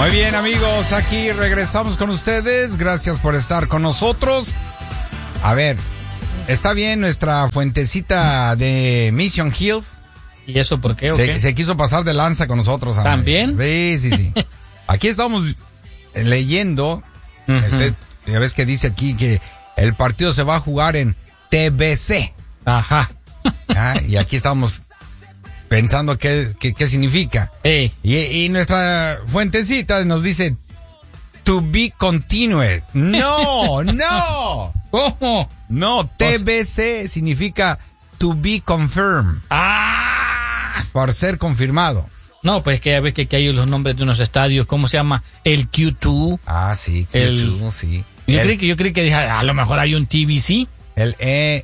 Muy bien, amigos, aquí regresamos con ustedes. Gracias por estar con nosotros. A ver, ¿está bien nuestra fuentecita de Mission Hills? ¿Y eso por qué? ¿Okay? Se quiso pasar de lanza con nosotros. ¿También? Sí. Aquí estamos leyendo, ya ves que dice aquí que el partido se va a jugar en TBC. Ajá. Y aquí estamos pensando qué significa. Y nuestra fuentecita nos dice to be continued. No. ¿Cómo? No, TBC significa to be confirmed. Por ser confirmado. No, pues que ya ves que hay los nombres de unos estadios. ¿Cómo se llama? El Q2. Sí, Q2, sí. Yo creí que dije, a lo mejor hay un TBC. El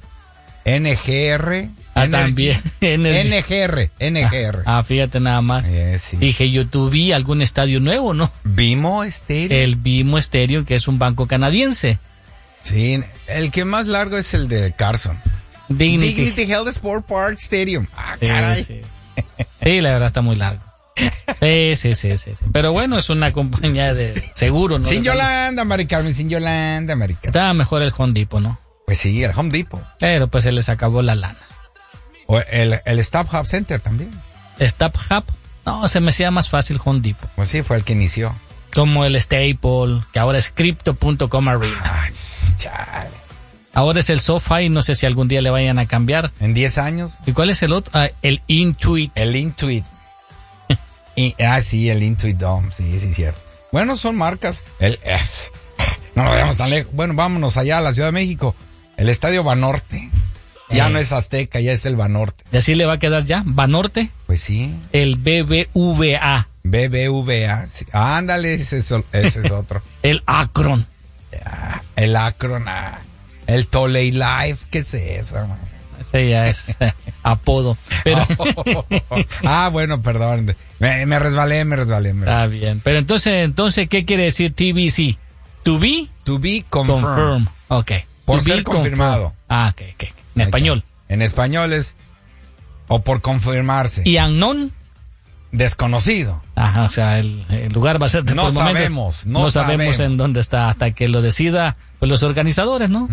NGR. También. NGR. Fíjate nada más. Sí. Dije, yo tuve algún estadio nuevo, ¿no? BMO Stadium. El BMO Stadium, que es un banco canadiense. Sí, el que más largo es el de Carson. Dignity Health Sport Park Stadium. Caray. Sí, la verdad está muy largo. Sí. Pero bueno, es una compañía de seguro, ¿no? Sin Yolanda, Mari Carmen, sin Yolanda, Mari Carmen. Estaba mejor el Home Depot, ¿no? Pues sí, el Home Depot. Pero pues se les acabó la lana. O el Stop Hub Center también. ¿Stop Hub? No, se me hacía más fácil Home Depot. Pues sí, fue el que inició. Como el Staple, que ahora es Crypto.com Arena. Chale. Ahora es el SoFi, no sé si algún día le vayan a cambiar. ¿En 10 años? ¿Y cuál es el otro? El Intuit. El Intuit. Sí, el Intuit Dome, sí, cierto. Bueno, son marcas. No nos vayamos tan lejos. Bueno, vámonos allá a la Ciudad de México. El Estadio Banorte. Ya no es Azteca, ya es el Banorte. ¿Y así le va a quedar ya? ¿Banorte? Pues sí. El BBVA. BBVA. Sí. Ándale, ese es otro. El Akron. El Akron. El Toley Life. ¿Qué es eso? Ese ya es apodo. Pero... bueno, perdón. Me resbalé. Está bien. Pero entonces, ¿qué quiere decir TBC? To be confirmed. Ok. Por ser confirmado. Ok. En español. En español es o por confirmarse. ¿Y unknown? Desconocido. Ajá, o sea, el lugar va a ser de no sabemos, no sabemos en dónde está hasta que lo decida pues los organizadores, ¿no?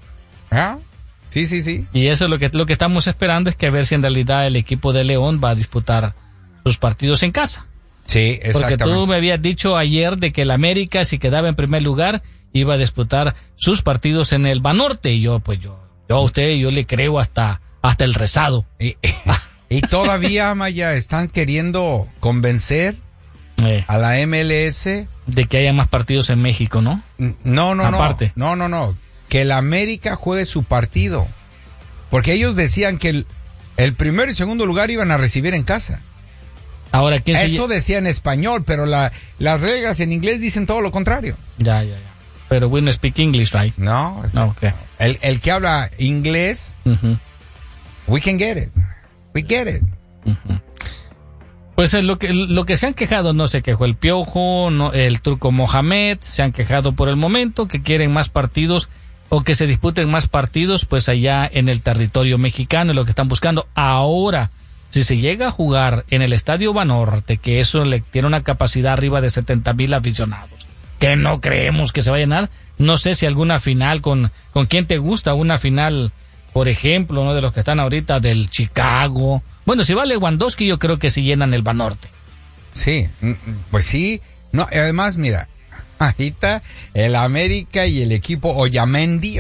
Sí. Y eso es lo que estamos esperando, es que a ver si en realidad el equipo de León va a disputar sus partidos en casa. Sí, exactamente. Porque tú me habías dicho ayer de que el América, si quedaba en primer lugar, iba a disputar sus partidos en el Banorte. Y yo a usted, yo le creo hasta el rezado. Y todavía, Maya, están queriendo convencer a la MLS de que haya más partidos en México, ¿no? No. Aparte. No. Que el América juegue su partido. Porque ellos decían que el primero y segundo lugar iban a recibir en casa. Ahora, eso decía en español, pero las reglas en inglés dicen todo lo contrario. Ya. Pero we no speak English, right? No. Okay. El que habla inglés, we can get it. We get it. Pues es lo que se han quejado, no se quejó el Piojo, el Turco Mohamed, se han quejado por el momento que quieren más partidos o que se disputen más partidos pues allá en el territorio mexicano, es lo que están buscando. Ahora, si se llega a jugar en el Estadio Banorte, que eso le tiene una capacidad arriba de 70,000 aficionados, que no creemos que se va a llenar, no sé si alguna final con quién te gusta, una final, por ejemplo, ¿no? De los que están ahorita del Chicago. Bueno, si va Lewandowski, yo creo que sí llenan el Banorte. Sí, pues sí. No, además, mira, ahorita el América y el equipo Oyamandi,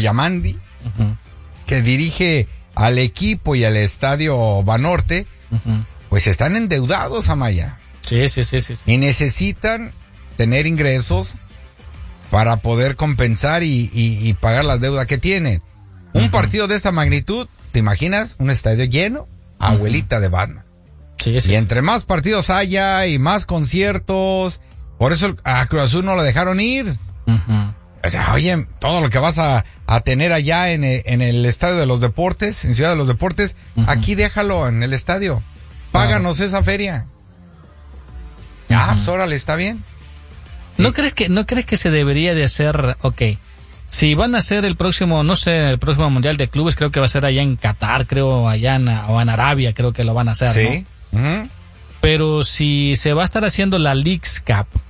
que dirige al equipo y al Estadio Banorte, pues están endeudados, Amaya. Sí. Y necesitan tener ingresos para poder compensar y pagar las deudas que tienen. Un partido de esta magnitud, ¿te imaginas? Un estadio lleno, abuelita de Batman. Sí. Y entre más partidos haya y más conciertos, por eso a Cruz Azul no lo dejaron ir. O sea, oye, todo lo que vas a tener allá en el Estadio de los Deportes, en Ciudad de los Deportes, aquí déjalo en el estadio. Páganos esa feria. Pues órale, está bien. ¿No crees que se debería de hacer, si van a hacer el próximo Mundial de Clubes, creo que va a ser allá en Qatar, creo, allá o en Arabia, creo que lo van a hacer, sí, ¿no? Pero si se va a estar haciendo la Leagues Cup,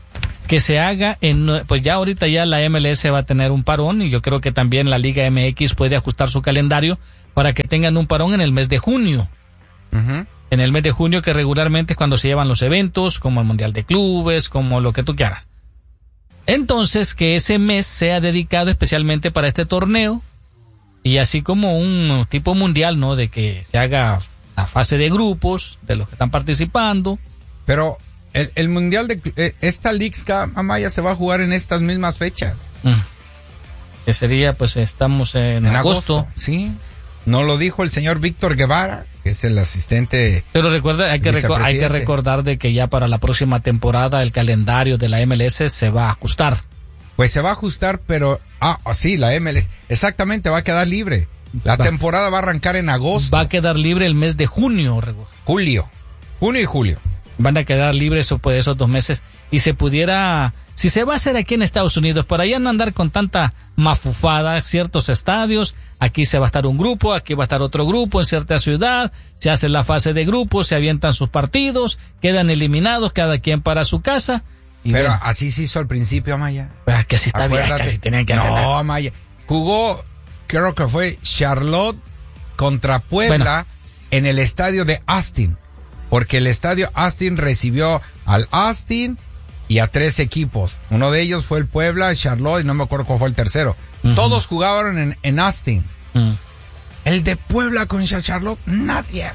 que se haga pues ya ahorita ya la MLS va a tener un parón y yo creo que también la Liga MX puede ajustar su calendario para que tengan un parón en el mes de junio. Uh-huh. En el mes de junio, que regularmente es cuando se llevan los eventos, como el Mundial de Clubes, como lo que tú quieras. Entonces, que ese mes sea dedicado especialmente para este torneo y así como un tipo mundial, ¿no? De que se haga la fase de grupos de los que están participando. Pero el Mundial de esta Leagues Cup, Amaya, se va a jugar en estas mismas fechas. Que sería, pues estamos en agosto. Sí. No lo dijo el señor Víctor Guevara, que es el asistente. Pero recuerda, hay que recordar de que ya para la próxima temporada el calendario de la MLS se va a ajustar. Pues se va a ajustar, pero sí, la MLS exactamente va a quedar libre. La temporada va a arrancar en agosto. Va a quedar libre el mes de junio, junio y julio. Van a quedar libres esos 2 meses y se pudiera, si se va a hacer aquí en Estados Unidos, para allá no andar con tanta mafufada, ciertos estadios, aquí se va a estar un grupo, aquí va a estar otro grupo en cierta ciudad, se hace la fase de grupos, se avientan sus partidos, quedan eliminados cada quien para su casa. Pero bueno, así se hizo al principio, Amaya. Pues que así está bien, que así tenían que hacerlo. No, Amaya, jugó, creo que fue Charlotte contra Puebla en el estadio de Austin. Porque el estadio Austin recibió al Austin y a 3 equipos. Uno de ellos fue el Puebla, Charlotte, y no me acuerdo cuál fue el tercero. Uh-huh. Todos jugaron en Austin. Uh-huh. El de Puebla con Charlotte, nadie.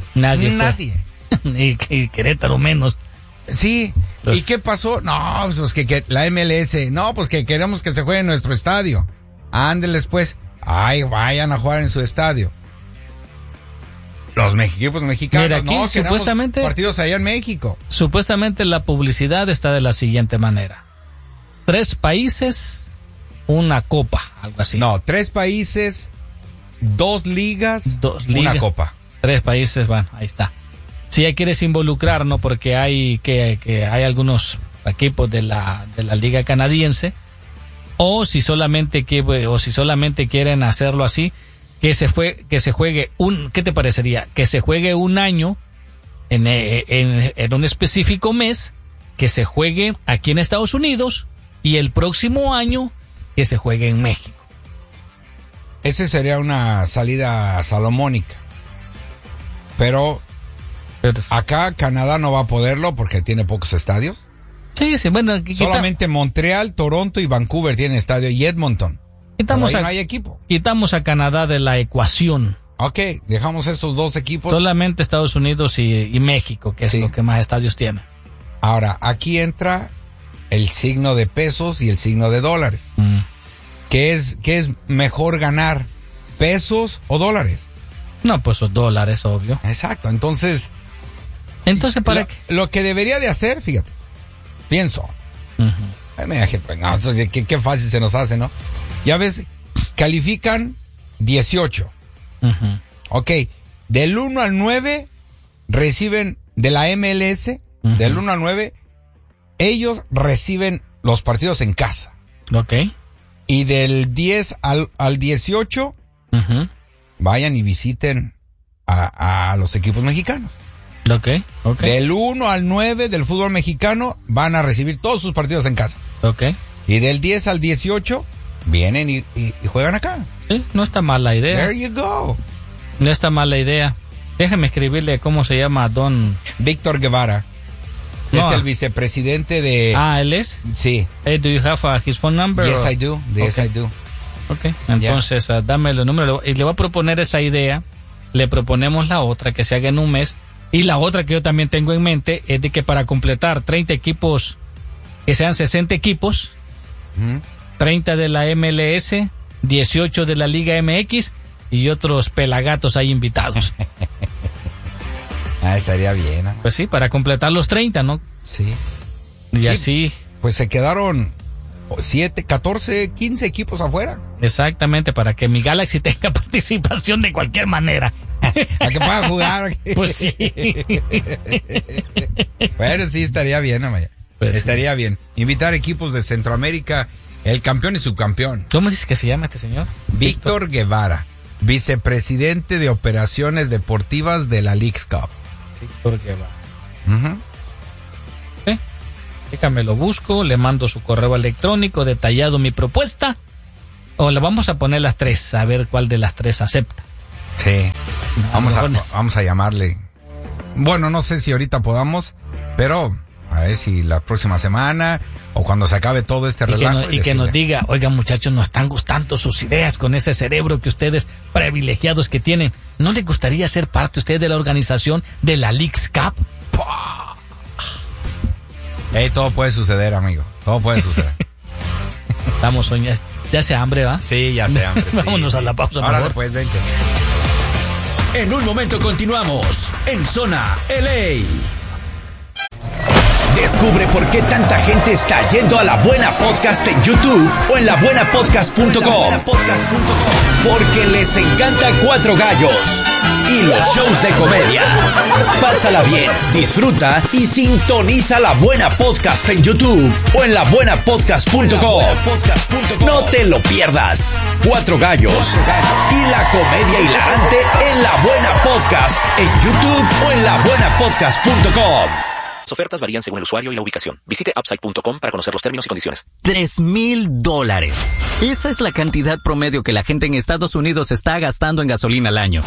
y Querétaro menos. Sí. ¿Y qué pasó? No, pues que la MLS, no, pues que queremos que se juegue en nuestro estadio. Ándeles pues, vayan a jugar en su estadio. Los equipos mexicanos. Mira, aquí supuestamente partidos allá en México. Supuestamente la publicidad está de la siguiente manera: 3 países, una copa, algo así. No, 3 países, 2 ligas, una copa. 3 países, bueno, ahí está. Si ya quieres involucrar, ¿no? Porque hay que hay algunos equipos de la liga canadiense, o si solamente quieren hacerlo así. Que se juegue ¿qué te parecería? Que se juegue un año en un específico mes, que se juegue aquí en Estados Unidos y el próximo año que se juegue en México. Ese sería una salida salomónica. Pero acá Canadá no va a poderlo porque tiene pocos estadios. Sí, bueno. Solamente Montreal, Toronto y Vancouver tienen estadio y Edmonton. No hay equipo. Quitamos a Canadá de la ecuación. Ok, dejamos esos 2 equipos. Solamente Estados Unidos y México, que es lo que más estadios tiene. Ahora, aquí entra el signo de pesos y el signo de dólares. ¿Qué es mejor ganar? ¿Pesos o dólares? No, pues dólares, obvio. Exacto, entonces ¿para qué? Lo que debería de hacer, fíjate, pienso. Pues no, entonces, qué fácil se nos hace, ¿no? Ya ves, califican 18. Uh-huh. Ok, del 1 al 9 reciben de la MLS, uh-huh. Del 1 al 9, ellos reciben los partidos en casa. Ok. Y del 10 al 18, uh-huh. Vayan y visiten a los equipos mexicanos. Ok. Del 1 al 9 del fútbol mexicano van a recibir todos sus partidos en casa. Ok. Y del 10 al 18 vienen y juegan acá. Sí, no está mal la idea. There you go. No está mal la idea. Déjame escribirle cómo se llama don Víctor Guevara. Es el vicepresidente de... ¿él es? Sí. Hey, do you have his phone number? Yes, I do. Yes, I do. Ok, entonces dame el número y le voy a proponer esa idea. Le proponemos la otra que se haga en un mes. Y la otra que yo también tengo en mente es de que para completar 30 equipos, que sean 60 equipos, 30 de la MLS, 18 de la Liga MX y otros pelagatos ahí invitados. Estaría bien, ¿no? Pues sí, para completar los 30, ¿no? Sí. Y sí, así. Pues se quedaron 7, 14, 15 equipos afuera. Exactamente, para que mi Galaxy tenga participación de cualquier manera. A que pueda jugar. Pues sí. Bueno, sí, estaría bien, Amaya. Pues estaría sí. Bien. Invitar equipos de Centroamérica, el campeón y subcampeón. ¿Cómo dices que se llama este señor? Víctor Guevara, vicepresidente de operaciones deportivas de la Leagues Cup. Víctor Guevara. Uh-huh. ¿Sí? déjame lo busco, le mando su correo electrónico detallado mi propuesta, o le vamos a poner las 3, a ver cuál de las 3 acepta. Sí, vamos a llamarle. Bueno, no sé si ahorita podamos, pero a ver si la próxima semana o cuando se acabe todo este relajo. Y que nos diga, oigan muchachos, nos están gustando sus ideas con ese cerebro que ustedes privilegiados que tienen. ¿No les gustaría ser parte usted de la organización de la Leagues Cup? Todo puede suceder, amigo. Todo puede suceder. Estamos soñando. ¿Ya se hambre, va? Sí, ya se hambre. Vámonos a la pausa. Ahora después, vente. En un momento continuamos en Zona LA. Descubre por qué tanta gente está yendo a La Buena Podcast en YouTube o en labuenapodcast.com. Porque les encanta Cuatro Gallos y los shows de comedia. Pásala bien, disfruta y sintoniza La Buena Podcast en YouTube o en labuenapodcast.com. No te lo pierdas. Cuatro Gallos y la comedia hilarante en La Buena Podcast en YouTube o en labuenapodcast.com. Las ofertas varían según el usuario y la ubicación. Visite Upside.com para conocer los términos y condiciones. $3,000. Esa es la cantidad promedio que la gente en Estados Unidos está gastando en gasolina al año.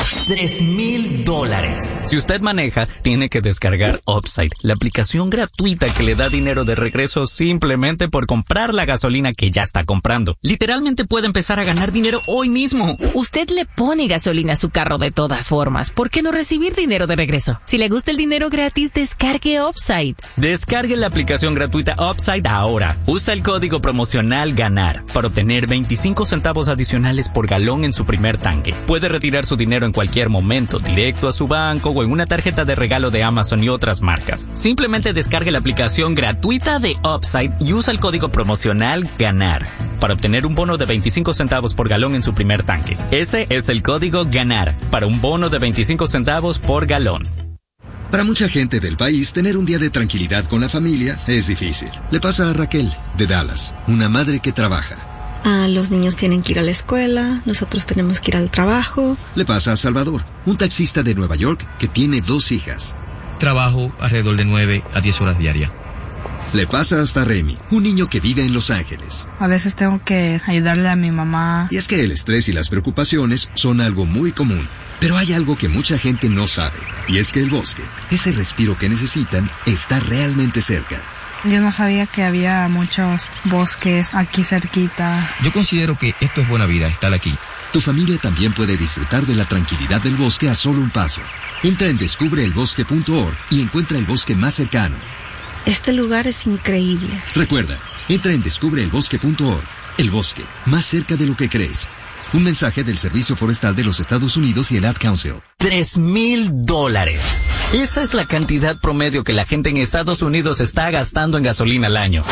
$3,000. Si usted maneja, tiene que descargar Upside, la aplicación gratuita que le da dinero de regreso simplemente por comprar la gasolina que ya está comprando. Literalmente puede empezar a ganar dinero hoy mismo. Usted le pone gasolina a su carro de todas formas. ¿Por qué no recibir dinero de regreso? Si le gusta el dinero gratis, descargue Upside. Descargue la aplicación gratuita Upside ahora. Usa el código promocional GANAR para obtener 25 centavos adicionales por galón en su primer tanque. Puede retirar su dinero en cualquier momento, directo a su banco o en una tarjeta de regalo de Amazon y otras marcas. Simplemente descargue la aplicación gratuita de Upside y usa el código promocional GANAR para obtener un bono de 25 centavos por galón en su primer tanque. Ese es el código GANAR para un bono de 25 centavos por galón. Para mucha gente del país, tener un día de tranquilidad con la familia es difícil. Le pasa a Raquel, de Dallas, una madre que trabaja. Los niños tienen que ir a la escuela, nosotros tenemos que ir al trabajo. Le pasa a Salvador, un taxista de Nueva York que tiene 2 hijas. Trabajo alrededor de 9 a 10 horas diarias. Le pasa hasta a Remy, un niño que vive en Los Ángeles. A veces tengo que ayudarle a mi mamá. Y es que el estrés y las preocupaciones son algo muy común. Pero hay algo que mucha gente no sabe, y es que el bosque, ese respiro que necesitan, está realmente cerca. Yo no sabía que había muchos bosques aquí cerquita. Yo considero que esto es buena vida, estar aquí. Tu familia también puede disfrutar de la tranquilidad del bosque a solo un paso. Entra en descubreelbosque.org y encuentra el bosque más cercano. Este lugar es increíble. Recuerda, entra en descubreelbosque.org. El bosque, más cerca de lo que crees. Un mensaje del Servicio Forestal de los Estados Unidos y el Ad Council. $3,000. Esa es la cantidad promedio que la gente en Estados Unidos está gastando en gasolina al año.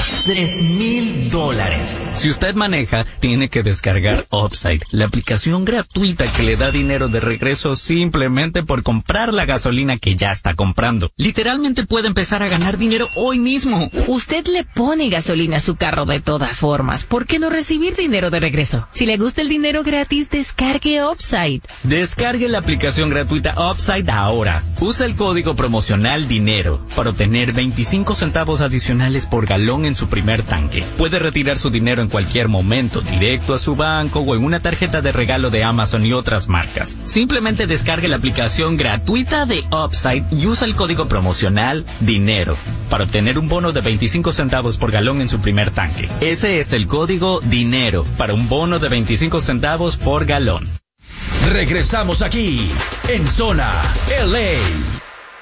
$3,000. Si usted maneja, tiene que descargar Upside, la aplicación gratuita que le da dinero de regreso simplemente por comprar la gasolina que ya está comprando. Literalmente puede empezar a ganar dinero hoy mismo. Usted le pone gasolina a su carro de todas formas. ¿Por qué no recibir dinero de regreso? Si le gusta el dinero gratis, descargue Upside. Descargue la aplicación gratuita Upside ahora. Usa el código promocional DINERO para obtener 25 centavos adicionales por galón en su primer tanque. Puede retirar su dinero en cualquier momento, directo a su banco o en una tarjeta de regalo de Amazon y otras marcas. Simplemente descargue la aplicación gratuita de Upside y usa el código promocional DINERO para obtener un bono de 25 centavos por galón en su primer tanque. Ese es el código DINERO para un bono de 25 centavos por galón. Regresamos aquí en Zona LA.